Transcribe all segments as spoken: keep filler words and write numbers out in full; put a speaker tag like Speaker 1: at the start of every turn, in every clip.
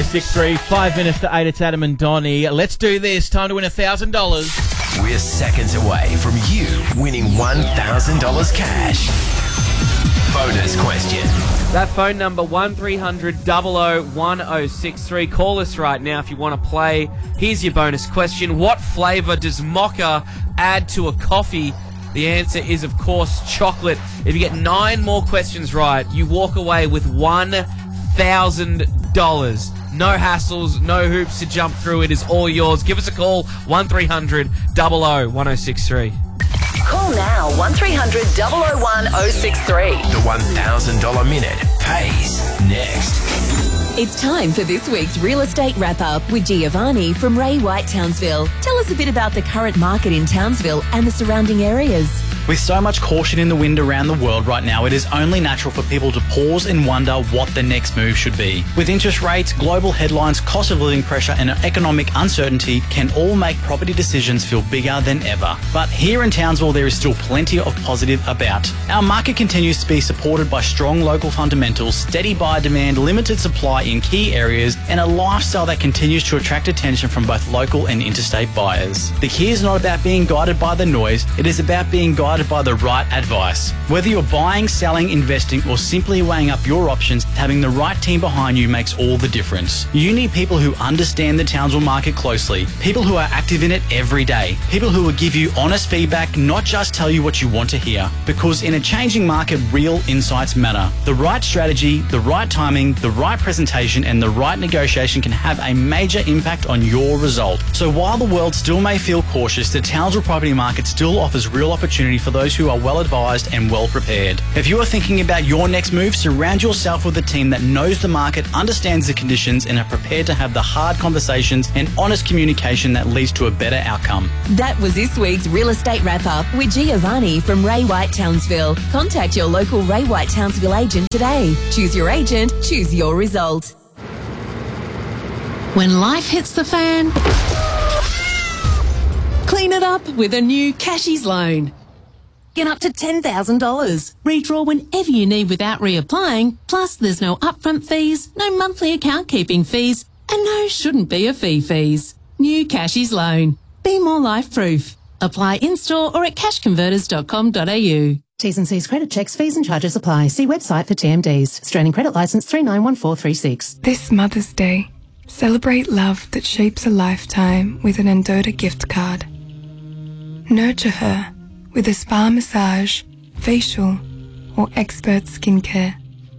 Speaker 1: oh six three, five minutes to eight. It's Adam and Donnie. Let's do this. Time to win one thousand dollars.
Speaker 2: We're seconds away from you winning one thousand dollars cash. Bonus question.
Speaker 3: That phone number, one three hundred, double oh, one oh six three. Call us right now if you want to play. Here's your bonus question. What flavour does mocha add to a coffee? The answer is, of course, chocolate. If you get nine more questions right, you walk away with one thousand dollars. No hassles, no hoops to jump through. It is all yours. Give us a call, one three hundred, double oh, one oh six three.
Speaker 4: Call now, one three hundred, double oh one, oh six three.
Speaker 2: The one thousand dollars minute pays next.
Speaker 5: It's time for this week's Real Estate Wrap-Up with Giovanni from Ray White Townsville. Tell us a bit about the current market in Townsville and the surrounding areas.
Speaker 6: With so much caution in the wind around the world right now, it is only natural for people to pause and wonder what the next move should be. With interest rates, global headlines, cost of living pressure and economic uncertainty can all make property decisions feel bigger than ever. But here in Townsville, there is still plenty of positive about. Our market continues to be supported by strong local fundamentals, steady buyer demand, limited supply in key areas, and a lifestyle that continues to attract attention from both local and interstate buyers. The key is not about being guided by the noise, it is about being guided by the right advice. Whether you're buying, selling, investing, or simply weighing up your options, having the right team behind you makes all the difference. You need people who understand the Townsville market closely, people who are active in it every day, people who will give you honest feedback, not just tell you what you want to hear. Because in a changing market, real insights matter. The right strategy, the right timing, the right presentation, and the right negotiation can have a major impact on your result. So while the world still may feel cautious, the Townsville property market still offers real opportunity for those who are well advised and well prepared. If you are thinking about your next move, surround yourself with a team that knows the market, understands the conditions, and are prepared to have the hard conversations and honest communication that leads to a better outcome.
Speaker 5: That was this week's Real Estate Wrap-Up with Giovanni from Ray White Townsville. Contact your local Ray White Townsville agent today. Choose your agent, choose your result.
Speaker 7: When life hits the fan, clean it up with a new Cashies loan. Get up to ten thousand dollars. Redraw whenever you need without reapplying. Plus, there's no upfront fees, no monthly account keeping fees, and no shouldn't be a fee fees. New Cashies loan. Be more life-proof. Apply in-store or at cash converters dot com dot a u.
Speaker 8: T's and C's credit checks, fees and charges apply. See website for T M Ds. Australian Credit Licence three nine one four three six.
Speaker 9: This Mother's Day, celebrate love that shapes a lifetime with an Endota gift card. Nurture her with a spa massage, facial, or expert skincare.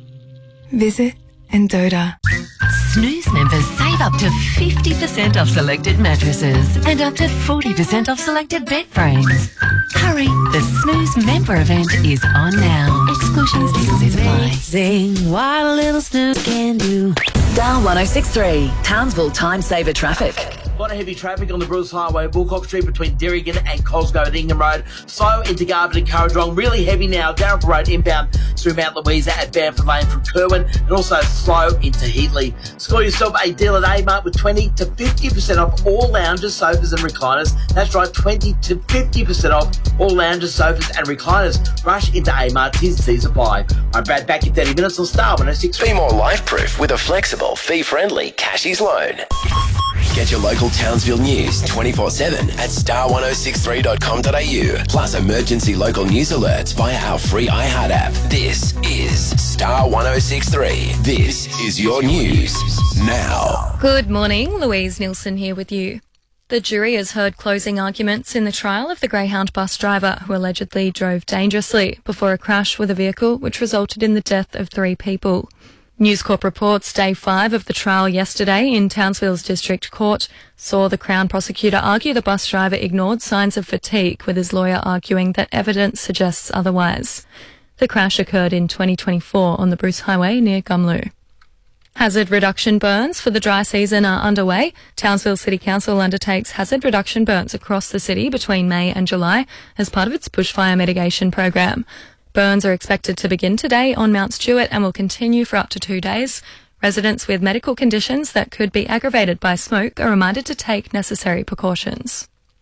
Speaker 9: Visit Endota.
Speaker 10: Snooze members save up to fifty percent off selected mattresses and up to forty percent off selected bed frames. Hurry, the Snooze member event is on now. Exclusions, T's apply.
Speaker 4: Sing what a little snooze can do. Star one oh six three, Townsville Time Saver Traffic.
Speaker 11: A lot of heavy traffic on the Bruce Highway, Bullcock Street between Derrigan and Cosgrove at Ingham Road. Slow into Garbutt and Currajong. Really heavy now, Dalrymple Road inbound through Mount Louisa at Bamford Lane from Kerwin. And also slow into Heatley. Score yourself a deal at A-Mart with twenty to fifty percent off all lounges, sofas and recliners. That's right, twenty to fifty percent off all lounges, sofas and recliners. Rush into A-Mart, T's and C's apply. I'm Brad, back in thirty minutes on Star one oh six.
Speaker 2: Be more life-proof with a flexible, fee-friendly Cashies loan. Get your local Townsville news twenty-four seven at star one oh six three dot com dot a u. Plus emergency local news alerts via our free iHeart app. This is Star one oh six three. This is your news now.
Speaker 12: Good morning, Louise Nielsen here with you. The jury has heard closing arguments in the trial of the Greyhound bus driver who allegedly drove dangerously before a crash with a vehicle which resulted in the death of three people. News Corp reports day five of the trial yesterday in Townsville's District Court saw the Crown prosecutor argue the bus driver ignored signs of fatigue, with his lawyer arguing that evidence suggests otherwise. The crash occurred in twenty twenty-four on the Bruce Highway near Gumlu. Hazard reduction burns for the dry season are underway. Townsville City Council undertakes hazard reduction burns across the city between May and July as part of its bushfire mitigation program. Burns are expected to begin today on Mount Stewart and will continue for up to two days. Residents with medical conditions that could be aggravated by smoke are reminded to take necessary precautions.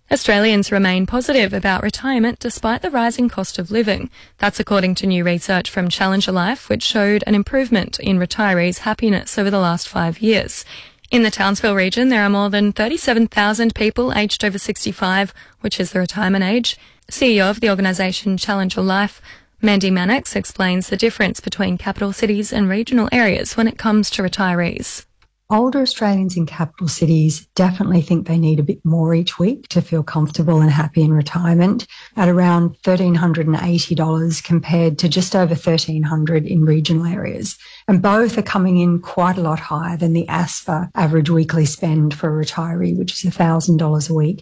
Speaker 12: Australians remain positive about retirement despite the rising cost of living. That's according to new research from Challenger Life, which showed an improvement in retirees' happiness over the last five years. In the Townsville region, there are more than thirty-seven thousand people aged over sixty-five, which is the retirement age. C E O of the organisation Challenger Life, Mandy Mannix, explains the difference between capital cities and regional areas when it comes to retirees.
Speaker 13: Older Australians in capital cities definitely think they need a bit more each week to feel comfortable and happy in retirement, at around one thousand three hundred eighty dollars compared to just over one thousand three hundred dollars in regional areas. And both are coming in quite a lot higher than the A S F A average weekly spend for a retiree, which is one thousand dollars a week.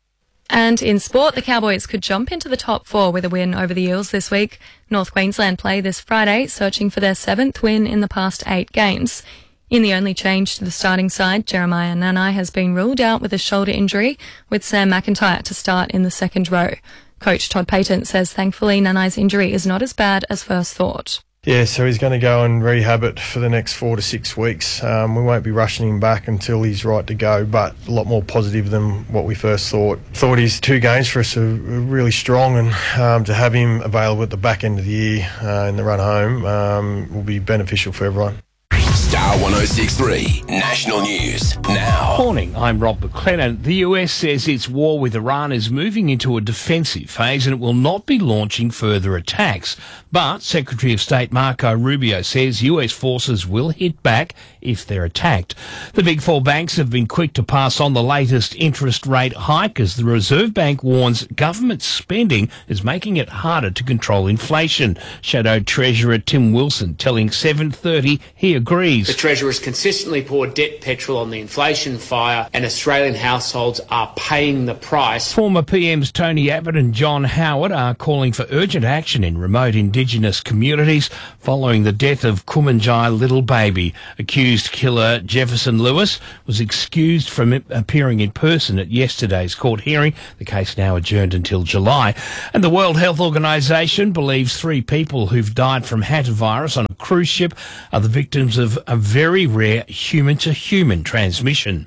Speaker 12: And in sport, the Cowboys could jump into the top four with a win over the Eels this week. North Queensland play this Friday, searching for their seventh win in the past eight games. In the only change to the starting side, Jeremiah Nanai has been ruled out with a shoulder injury, with Sam McIntyre to start in the second row. Coach Todd Payton says thankfully Nanai's injury is not as bad as first thought.
Speaker 14: Yeah, so he's going to go and rehab it for the next four to six weeks. Um, we won't be rushing him back until he's right to go, but a lot more positive than what we first thought. Thought his two games for us are really strong, and um, to have him available at the back end of the year uh, in the run home um, will be beneficial for everyone.
Speaker 2: Star one oh six three National News now.
Speaker 15: Morning, I'm Rob McLennan. The U S says its war with Iran is moving into a defensive phase and it will not be launching further attacks. But Secretary of State Marco Rubio says U S forces will hit back if they're attacked. The big four banks have been quick to pass on the latest interest rate hike as the Reserve Bank warns government spending is making it harder to control inflation. Shadow Treasurer Tim Wilson telling seven thirty he agrees.
Speaker 16: The Treasurer has consistently poured debt petrol on the inflation fire, and Australian households are paying the price.
Speaker 15: Former P Ms Tony Abbott and John Howard are calling for urgent action in remote Indigenous communities following the death of Kumanjai little baby. Accused killer Jefferson Lewis was excused from appearing in person at yesterday's court hearing. The case now adjourned until July. And the World Health Organization believes three people who've died from hantavirus on a cruise ship are the victims of a very rare human-to-human transmission.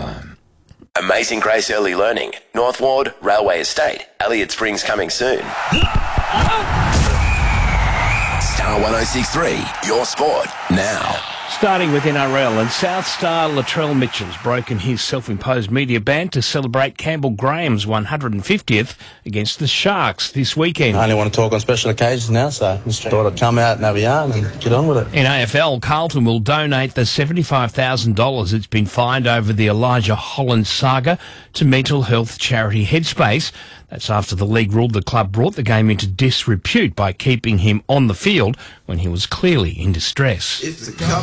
Speaker 2: Amazing Grace Early Learning, North Ward, Railway Estate, Elliott Springs coming soon. Star one oh six three, your sport now.
Speaker 15: Starting with N R L, and South star Latrell Mitchell's broken his self-imposed media ban to celebrate Campbell Graham's one hundred fiftieth against the Sharks this weekend.
Speaker 17: I only want to talk on special occasions now, so just thought I'd come out and have a yarn and get on with it.
Speaker 15: In A F L, Carlton will donate the seventy-five thousand dollars it's been fined over the Elijah Holland saga to mental health charity Headspace. That's after the league ruled the club brought the game into disrepute by keeping him on the field when he was clearly in distress.
Speaker 18: If the cup